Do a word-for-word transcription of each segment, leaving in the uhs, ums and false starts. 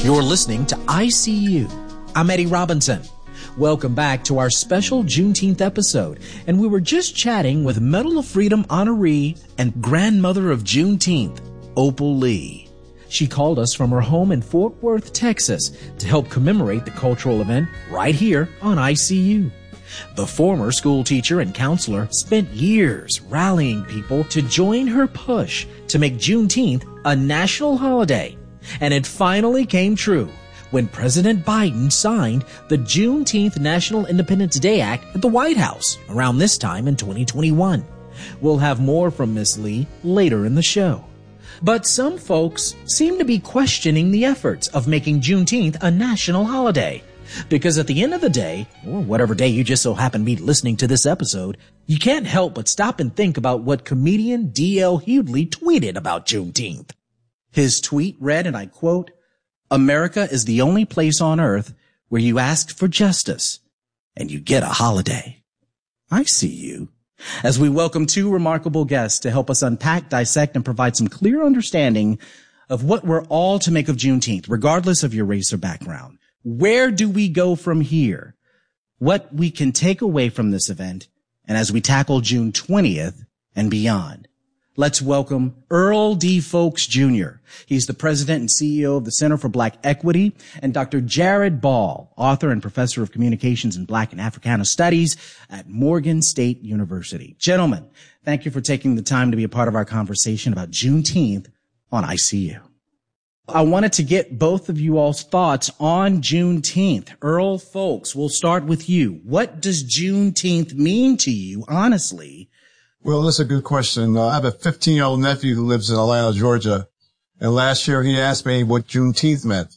You're listening to I C U. I'm Eddie Robinson. Welcome back to our special Juneteenth episode, and we were just chatting with Medal of Freedom honoree and grandmother of Juneteenth, Opal Lee. She called us from her home in Fort Worth, Texas, to help commemorate the cultural event right here on I C U. The former school teacher and counselor spent years rallying people to join her push to make Juneteenth a national holiday. And it finally came true when President Biden signed the Juneteenth National Independence Day Act at the White House around this time in twenty twenty-one. We'll have more from Miss Lee later in the show. But some folks seem to be questioning the efforts of making Juneteenth a national holiday. Because at the end of the day, or whatever day you just so happen to be listening to this episode, you can't help but stop and think about what comedian D L Hughley tweeted about Juneteenth. His tweet read, and I quote, "America is the only place on earth where you ask for justice and you get a holiday." I see you. As we welcome two remarkable guests to help us unpack, dissect, and provide some clear understanding of what we're all to make of Juneteenth, regardless of your race or background. Where do we go from here? What we can take away from this event, and as we tackle June twentieth and beyond. Let's welcome Earl D. Folks, Junior He's the president and C E O of the Center for Black Equity, and Doctor Jared Ball, author and professor of communications and Black and Africana studies at Morgan State University. Gentlemen, thank you for taking the time to be a part of our conversation about Juneteenth on I C U. I wanted to get both of you all's thoughts on Juneteenth. Earl Folks, we'll start with you. What does Juneteenth mean to you, honestly? Well, that's a good question. Uh, I have a fifteen-year-old nephew who lives in Atlanta, Georgia. And last year he asked me what Juneteenth meant.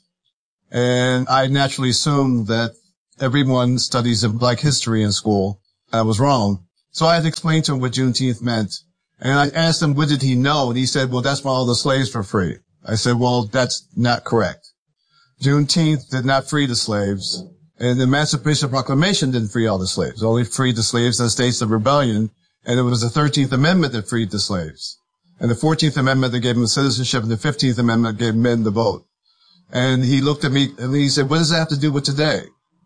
And I naturally assumed that everyone studies Black history in school. I was wrong. So I had to explain to him what Juneteenth meant. And I asked him, what did he know? And he said, well, that's when all the slaves were free. I said, well, that's not correct. Juneteenth did not free the slaves. And the Emancipation Proclamation didn't free all the slaves. It only freed the slaves in the states of rebellion. And it was the thirteenth Amendment that freed the slaves. And the fourteenth Amendment that gave them citizenship, and the fifteenth Amendment gave men the vote. And he looked at me and he said, what does that have to do with today?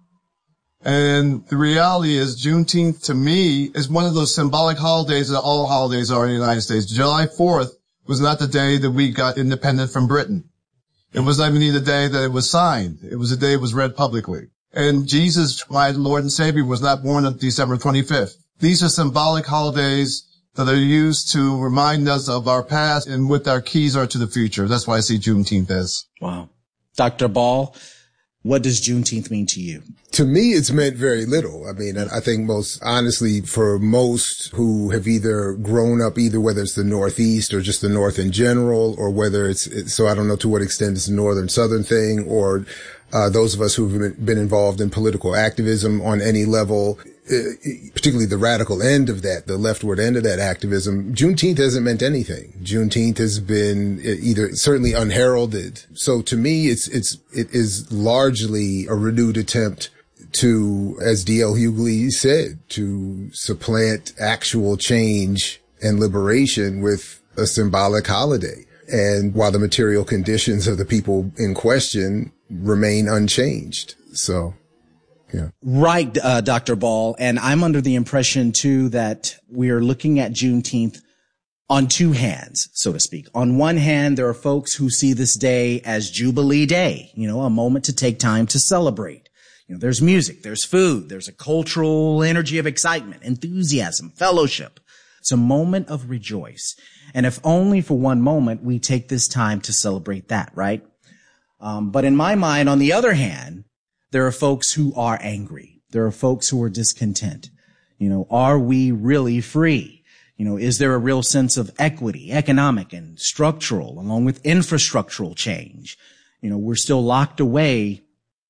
And the reality is Juneteenth to me is one of those symbolic holidays that all holidays are in the United States. July fourth was not the day that we got independent from Britain. It was not even the day that it was signed. It was the day it was read publicly. And Jesus, my Lord and Savior, was not born on December twenty-fifth. These are symbolic holidays that are used to remind us of our past and what our keys are to the future. That's why I see Juneteenth as. Wow. Doctor Ball, what does Juneteenth mean to you? To me, it's meant very little. I mean, I think most honestly, for most who have either grown up, either whether it's the Northeast or just the North in general, or whether it's, it's so I don't know to what extent it's a Northern Southern thing, or uh, those of us who've been involved in political activism on any level, particularly the radical end of that, the leftward end of that activism, Juneteenth hasn't meant anything. Juneteenth has been either certainly unheralded. So to me, it's, it's, it is largely a renewed attempt to, as D L Hughley said, to supplant actual change and liberation with a symbolic holiday. And while the material conditions of the people in question remain unchanged. So. Yeah. Right, uh, Doctor Ball. And I'm under the impression, too, that we are looking at Juneteenth on two hands, so to speak. On one hand, there are folks who see this day as Jubilee Day, you know, a moment to take time to celebrate. You know, there's music, there's food, there's a cultural energy of excitement, enthusiasm, fellowship. It's a moment of rejoice. And if only for one moment we take this time to celebrate that, right? Um, but in my mind, on the other hand, there are folks who are angry. There are folks who are discontent. You know, are we really free? You know, is there a real sense of equity, economic and structural, along with infrastructural change? You know, we're still locked away,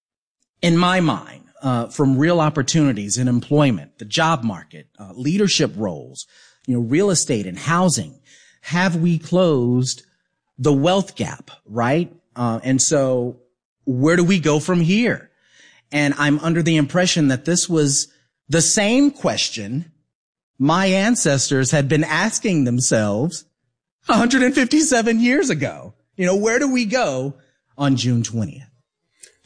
in my mind, uh, from real opportunities in employment, the job market, uh, leadership roles, you know, real estate and housing. Have we closed the wealth gap, right? Uh, and so where do we go from here? And I'm under the impression that this was the same question my ancestors had been asking themselves one hundred fifty-seven years ago. You know, where do we go on June twentieth?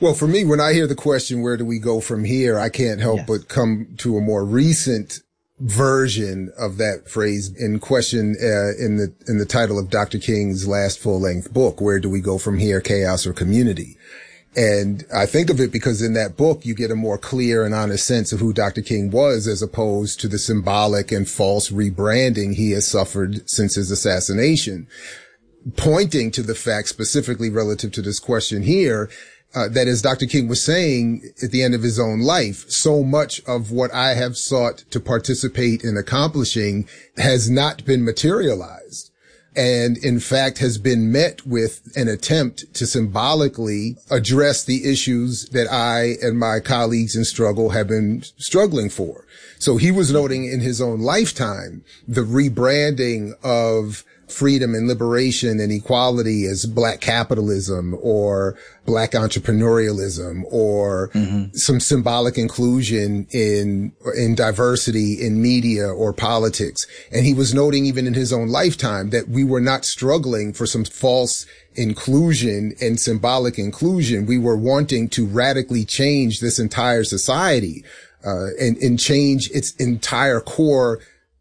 Well, for me, when I hear the question, where do we go from here? I can't help yes. but come to a more recent version of that phrase in question uh, in the in the title of Doctor King's last full-length book, Where Do We Go From Here, Chaos or Community? And I think of it because in that book, you get a more clear and honest sense of who Doctor King was, as opposed to the symbolic and false rebranding he has suffered since his assassination, pointing to the fact specifically relative to this question here, Uh, that as Doctor King was saying at the end of his own life, so much of what I have sought to participate in accomplishing has not been materialized, and in fact has been met with an attempt to symbolically address the issues that I and my colleagues in struggle have been struggling for. So he was noting in his own lifetime the rebranding of freedom and liberation and equality as black capitalism or black entrepreneurialism or mm-hmm. some symbolic inclusion in, in diversity in media or politics. And he was noting even in his own lifetime that we were not struggling for some false inclusion and symbolic inclusion. We were wanting to radically change this entire society, uh, and, and change its entire core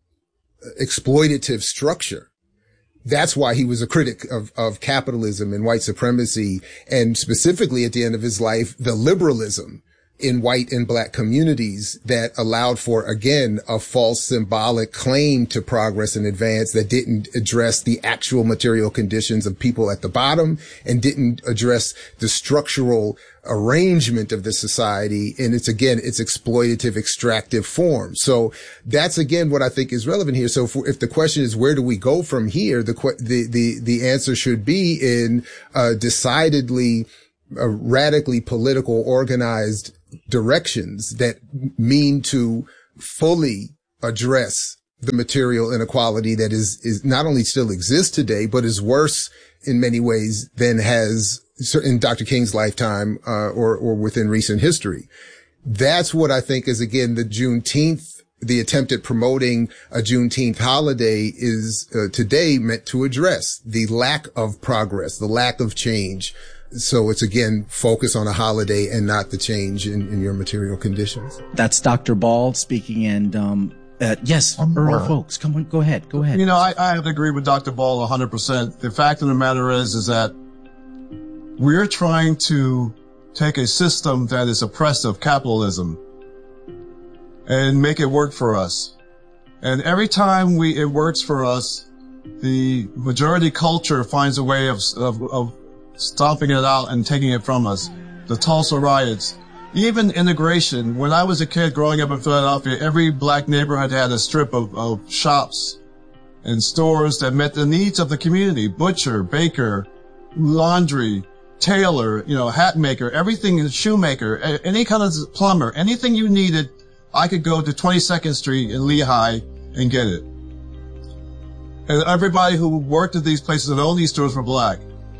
exploitative structure. That's why he was a critic of, of capitalism and white supremacy, and specifically at the end of his life, the liberalism in white and black communities that allowed for, again, a false symbolic claim to progress and advance that didn't address the actual material conditions of people at the bottom and didn't address the structural arrangement of the society in its, again, its exploitative, extractive form. So that's, again, what I think is relevant here. So if, if the question is, where do we go from here? The, the, the, the answer should be in, uh, decidedly, uh, radically political, organized directions that mean to fully address the material inequality that is, is not only still exists today, but is worse in many ways than has in Doctor King's lifetime, uh, or, or within recent history. That's what I think is, again, the Juneteenth, the attempt at promoting a Juneteenth holiday is uh, today meant to address the lack of progress, the lack of change. So it's, again, focus on a holiday and not the change in, in your material conditions. That's Doctor Ball speaking. And, um, uh, yes, um, Earl uh, Folks, come on, go ahead, go ahead. You know, I, I have to agree with Doctor Ball one hundred percent. The fact of the matter is, is that we're trying to take a system that is oppressive, capitalism, and make it work for us. And every time we, it works for us, the majority culture finds a way of, of, of stomping it out and taking it from us. The Tulsa riots, even integration. When I was a kid growing up in Philadelphia, every black neighborhood had a strip of, of shops and stores that met the needs of the community. Butcher, baker, laundry, tailor, you know, hat maker, everything, shoemaker, any kind of plumber, anything you needed, I could go to twenty-second Street in Lehigh and get it. And everybody who worked at these places and owned these stores were black.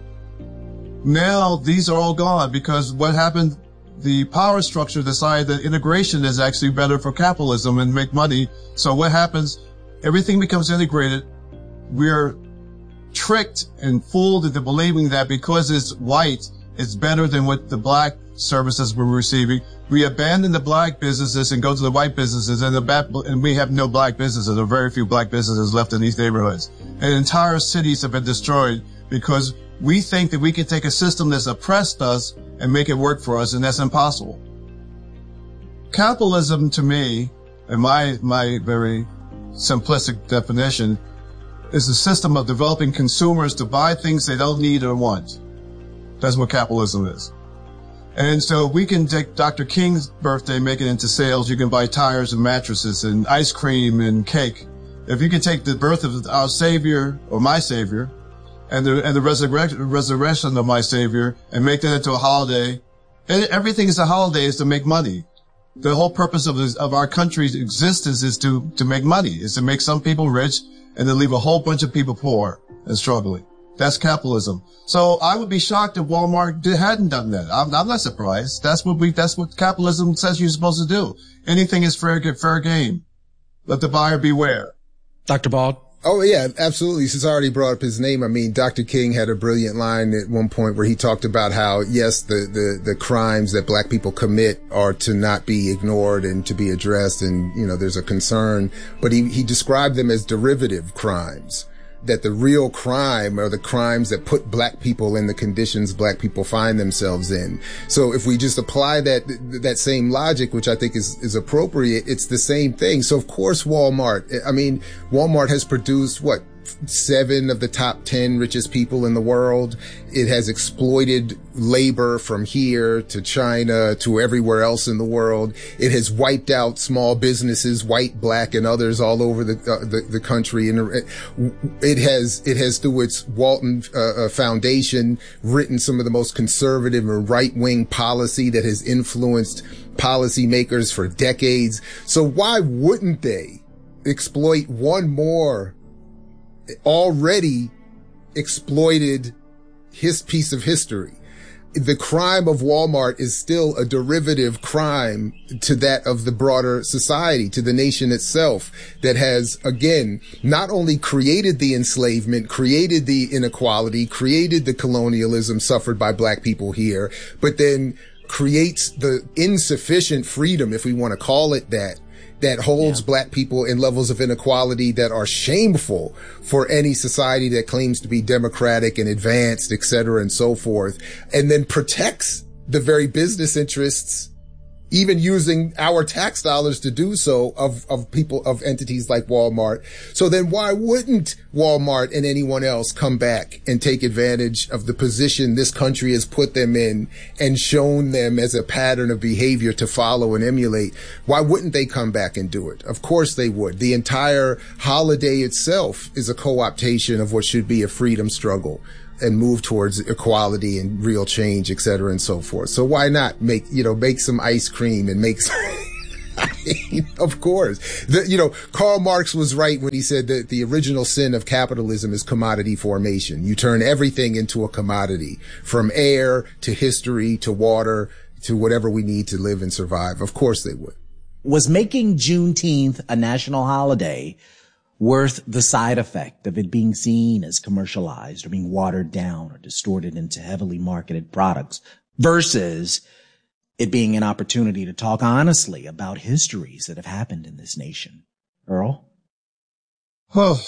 Now these are all gone because what happened, the power structure decided that integration is actually better for capitalism and make money. So what happens, everything becomes integrated. We're tricked and fooled into believing that because it's white, it's better than what the black services we're receiving. We abandon the black businesses and go to the white businesses, and the back, and we have no black businesses, or very few black businesses left in these neighborhoods. And entire cities have been destroyed because we think that we can take a system that's oppressed us and make it work for us, and that's impossible. Capitalism, to me, in my, my very simplistic definition, is a system of developing consumers to buy things they don't need or want. That's what capitalism is. And so we can take Doctor King's birthday, make it into sales. You can buy tires and mattresses and ice cream and cake. If you can take the birth of our Savior, or my Savior, and the, and the resurrection, resurrection of my Savior, and make that into a holiday, and everything is a holiday is to make money. The whole purpose of this, of our country's existence is to, to make money, is to make some people rich and to leave a whole bunch of people poor and struggling. That's capitalism. So I would be shocked if Walmart did, hadn't done that. I'm, I'm not surprised. That's what we, that's what capitalism says you're supposed to do. Anything is fair, fair game. Let the buyer beware. Doctor Ball, Oh, yeah, absolutely. Since I already brought up his name, I mean, Doctor King had a brilliant line at one point where he talked about how, yes, the, the, the crimes that black people commit are to not be ignored and to be addressed. And, you know, there's a concern, but he, he described them as derivative crimes. That the real crime are the crimes that put black people in the conditions black people find themselves in. So if we just apply that, that same logic, which I think is, is appropriate, it's the same thing. So of course Walmart, I mean, Walmart has produced what? Seven of the top ten richest people in the world. It has exploited labor from here to China to everywhere else in the world. It has wiped out small businesses, white, black, and others all over the uh, the, the country. And it has it has through its Walton uh, Foundation written some of the most conservative and right wing policy that has influenced policymakers for decades. So why wouldn't they exploit one more already exploited his piece of history? The crime of Walmart is still a derivative crime to that of the broader society, to the nation itself, that has, again, not only created the enslavement, created the inequality, created the colonialism suffered by black people here, but then creates the insufficient freedom, if we want to call it that, that holds yeah. black people in levels of inequality that are shameful for any society that claims to be democratic and advanced, et cetera, and so forth, and then protects the very business interests, even using our tax dollars to do so, of, of people, of entities like Walmart. So then why wouldn't Walmart and anyone else come back and take advantage of the position this country has put them in and shown them as a pattern of behavior to follow and emulate? Why wouldn't they come back and do it? Of course they would. The entire holiday itself is a co-optation of what should be a freedom struggle and move towards equality and real change, et cetera, and so forth. So why not make, you know, make some ice cream and make some, I mean, of course. The, you know, Karl Marx was right when he said that the original sin of capitalism is commodity formation. You turn everything into a commodity, from air to history to water to whatever we need to live and survive. Of course they would. Was making Juneteenth a national holiday worth the side effect of it being seen as commercialized or being watered down or distorted into heavily marketed products versus it being an opportunity to talk honestly about histories that have happened in this nation? Earl? Oh,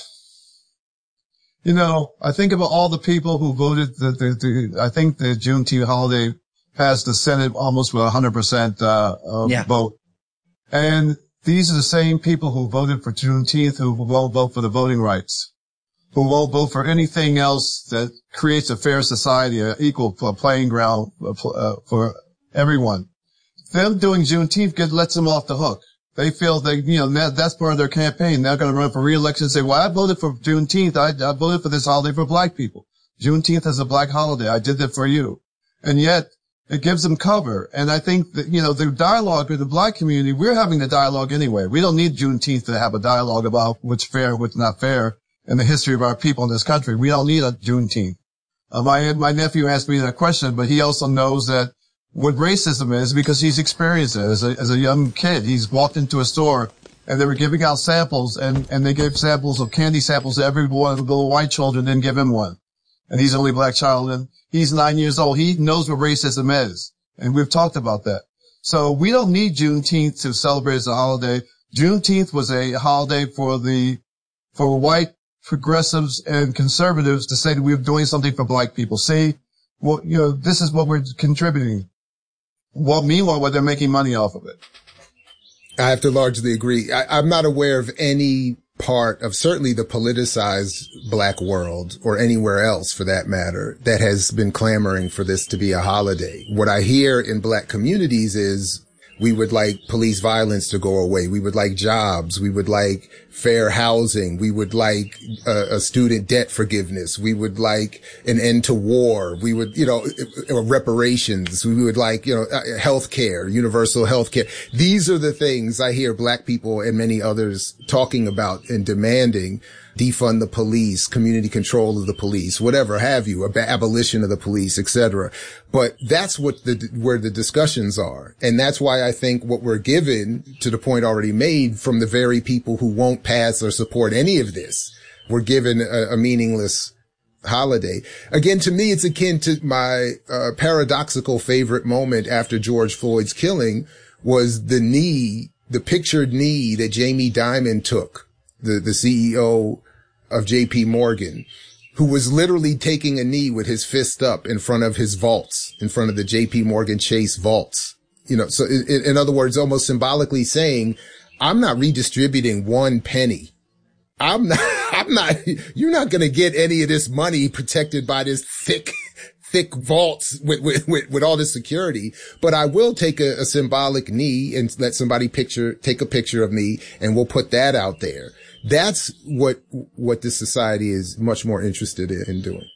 you know, I think about all the people who voted. The, the, the I think the Juneteenth holiday passed the Senate almost with a hundred percent uh, yeah. vote, and these are the same people who voted for Juneteenth who won't vote for the voting rights, who won't vote for anything else that creates a fair society, an equal playing ground uh, for everyone. Them doing Juneteenth get, lets them off the hook. They feel they, you know, that, that's part of their campaign. They're going to run for re-election and say, well, I voted for Juneteenth. I, I voted for this holiday for black people. Juneteenth is a black holiday. I did that for you. And yet, it gives them cover. And I think that, you know, the dialogue with the black community, we're having the dialogue anyway. We don't need Juneteenth to have a dialogue about what's fair, what's not fair in the history of our people in this country. We don't need a Juneteenth. Uh, my, my nephew asked me that question, but he also knows that what racism is because he's experienced it as a, as a young kid. He's walked into a store and they were giving out samples and, and they gave samples of candy samples to every one of the little white children, didn't give him one. And he's the only black child and he's nine years old. He knows what racism is. And we've talked about that. So we don't need Juneteenth to celebrate as a holiday. Juneteenth was a holiday for the, for white progressives and conservatives to say that we're doing something for black people. See, well, you know, this is what we're contributing. Well, meanwhile, what they're making money off of it. I have to largely agree. I, I'm not aware of any part of certainly the politicized black world or anywhere else for that matter that has been clamoring for this to be a holiday. What I hear in black communities is we would like police violence to go away. We would like jobs. We would like fair housing. We would like a, a student debt forgiveness. We would like an end to war. We would, you know, reparations. We would like, you know, health care, universal health care. These are the things I hear black people and many others talking about and demanding. Defund the police, community control of the police, whatever have you, ab- abolition of the police, et cetera. But that's what the, where the discussions are. And that's why I think what we're given, to the point already made, from the very people who won't pass or support any of this, were given a, a meaningless holiday. Again, to me, it's akin to my uh, paradoxical favorite moment after George Floyd's killing was the knee, the pictured knee that Jamie Dimon took, the, the C E O of J P Morgan, who was literally taking a knee with his fist up in front of his vaults, in front of the J P Morgan Chase vaults. You know, so in, in other words, almost symbolically saying, I'm not redistributing one penny. I'm not, I'm not, you're not going to get any of this money protected by this thick, thick vaults with, with, with, with all this security, but I will take a, a symbolic knee and let somebody picture, take a picture of me, and we'll put that out there. That's what, what this society is much more interested in, in doing.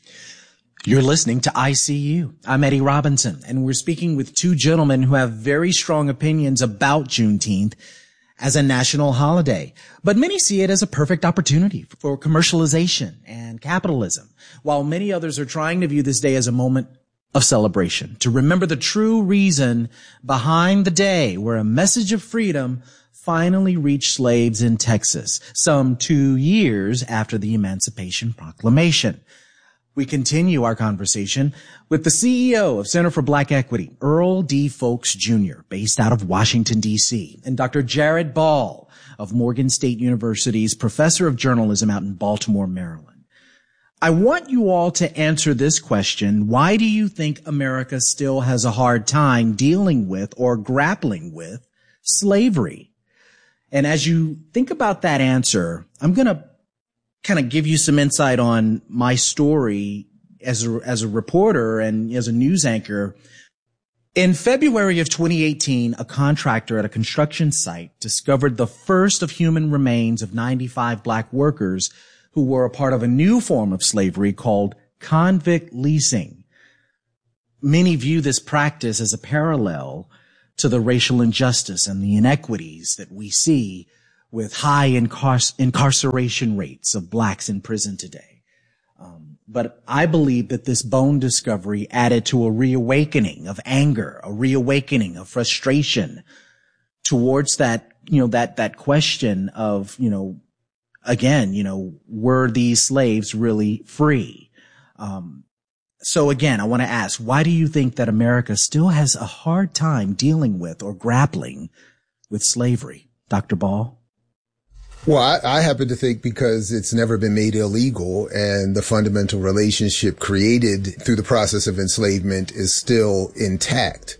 You're listening to I C U. I'm Eddie Robinson, and we're speaking with two gentlemen who have very strong opinions about Juneteenth as a national holiday. But many see it as a perfect opportunity for commercialization and capitalism, while many others are trying to view this day as a moment of celebration, to remember the true reason behind the day where a message of freedom finally reached slaves in Texas, some two years after the Emancipation Proclamation. We continue our conversation with the C E O of Center for Black Equity, Earl D. Folks, Junior, based out of Washington, D C, and Doctor Jared Ball of Morgan State University's Professor of Journalism out in Baltimore, Maryland. I want you all to answer this question. Why do you think America still has a hard time dealing with or grappling with slavery? And as you think about that answer, I'm going to kind of give you some insight on my story as a, as a reporter and as a news anchor. In February of twenty eighteen, a contractor at a construction site discovered the first of human remains of ninety-five black workers who were a part of a new form of slavery called convict leasing. Many view this practice as a parallel to the racial injustice and the inequities that we see with high incar- incarceration rates of blacks in prison today. Um, but I believe that this bone discovery added to a reawakening of anger, a reawakening of frustration towards that, you know, that, that question of, you know, again, you know, were these slaves really free? Um, so again, I want to ask, why do you think that America still has a hard time dealing with or grappling with slavery? Doctor Ball? Well, I, I happen to think because it's never been made illegal and the fundamental relationship created through the process of enslavement is still intact.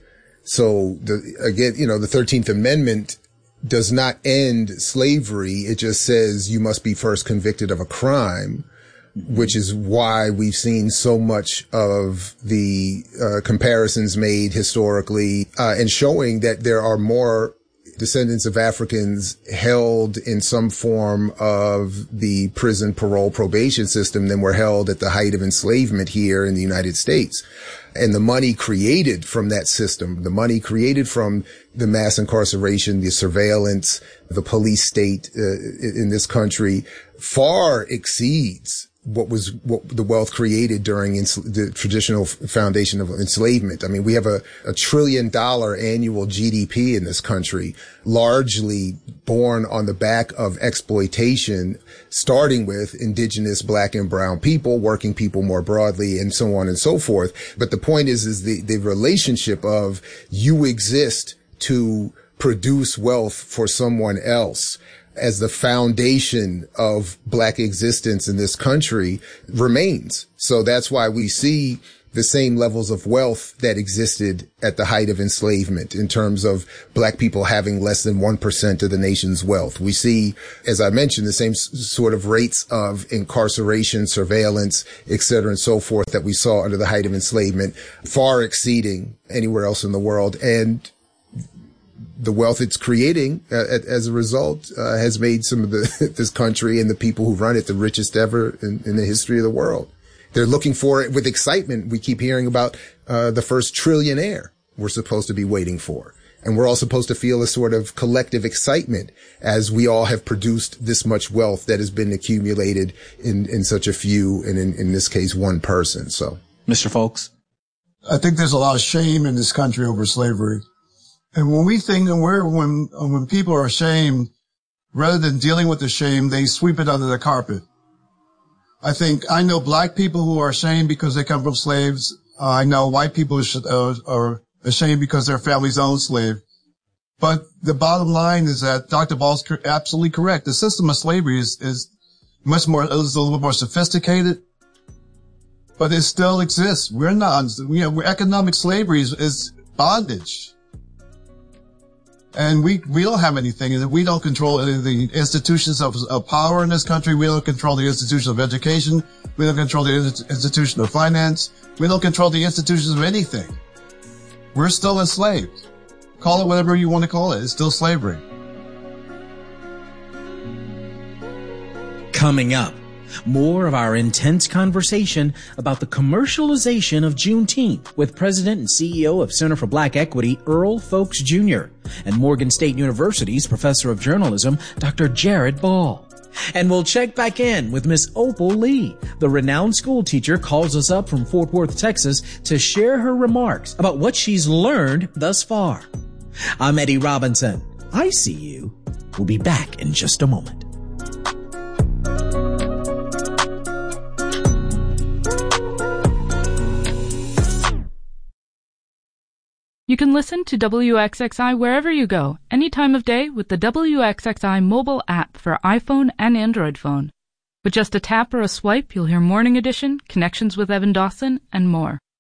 So the, again, you know, the thirteenth Amendment does not end slavery. It just says you must be first convicted of a crime, which is why we've seen so much of the uh, comparisons made historically uh, and showing that there are more descendants of Africans held in some form of the prison parole probation system than were held at the height of enslavement here in the United States. And the money created from that system, the money created from the mass incarceration, the surveillance, the police state uh, in this country far exceeds what was what the wealth created during ins- the traditional foundation of enslavement. I mean, we have a, a trillion dollar annual G D P in this country, largely born on the back of exploitation, starting with indigenous black and brown people, working people more broadly, and so on and so forth. But the point is, is the, the relationship of you exist to produce wealth for someone else as the foundation of black existence in this country remains. So that's why we see the same levels of wealth that existed at the height of enslavement in terms of black people having less than one percent of the nation's wealth. We see, as I mentioned, the same s- sort of rates of incarceration, surveillance, et cetera, and so forth that we saw under the height of enslavement, far exceeding anywhere else in the world. And the wealth it's creating uh, as a result uh, has made some of the this country and the people who run it the richest ever in, in the history of the world. They're looking for it with excitement. We keep hearing about uh, the first trillionaire we're supposed to be waiting for. And we're all supposed to feel a sort of collective excitement as we all have produced this much wealth that has been accumulated in, in such a few, and in, in this case, one person. So, Mister Folks? I think there's a lot of shame in this country over slavery. And when we think, and we're, when, when people are ashamed, rather than dealing with the shame, they sweep it under the carpet. I think I know black people who are ashamed because they come from slaves. Uh, I know white people who should, uh, are ashamed because their families own slaves. But the bottom line is that Doctor Ball's absolutely correct. The system of slavery is, is much more, is a little bit more sophisticated, but it still exists. We're not, you know, we're, economic slavery is, is bondage. And we, we don't have anything. We don't control any of the institutions of, of power in this country. We don't control the institution of education. We don't control the institution of finance. We don't control the institutions of anything. We're still enslaved. Call it whatever you want to call it. It's still slavery. Coming up, more of our intense conversation about the commercialization of Juneteenth with President and C E O of Center for Black Equity, Earl Folks Junior, and Morgan State University's Professor of Journalism, Doctor Jared Ball. And we'll check back in with Miss Opal Lee. The renowned school teacher calls us up from Fort Worth, Texas, to share her remarks about what she's learned thus far. I'm Eddie Robinson. I see you. We'll be back in just a moment. You can listen to W X X I wherever you go, any time of day with the W X X I mobile app for iPhone and Android phone. With just a tap or a swipe, you'll hear Morning Edition, Connections with Evan Dawson, and more.